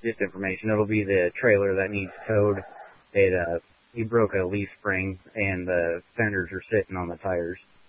just information. It'll be the trailer that needs towed. He broke a leaf spring, and the fenders are sitting on the tires.